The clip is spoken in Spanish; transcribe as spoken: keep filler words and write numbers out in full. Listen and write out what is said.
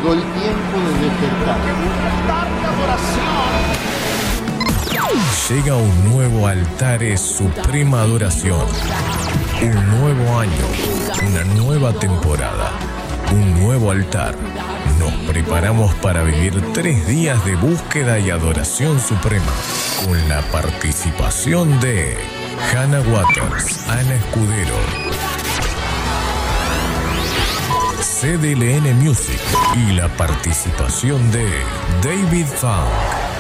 Llegó el tiempo de despertar. Llega un nuevo Altares Suprema Adoración. Un nuevo año, una nueva temporada, un nuevo altar. Nos preparamos para vivir tres días de búsqueda y adoración suprema, con la participación de Hannah Waters, Ana Escudero, C D L N Music y la participación de David Funk.